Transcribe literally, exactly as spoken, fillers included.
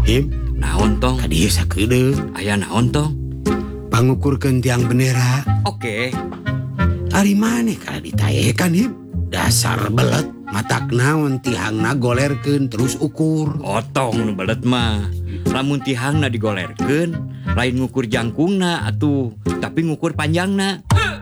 Him, Naon tong? kadieu sakedeung. Aya naon tong? Pangukurkeun tiang bendera. Oke. Ari maneh kada ditayekan Him. Dasar belet. Matak naon tihangna golerkeun terus ukur. Otong nu belet mah. Lamun tihangna digolerkeun, lain ngukur jangkungna atuh, tapi ngukur panjangna.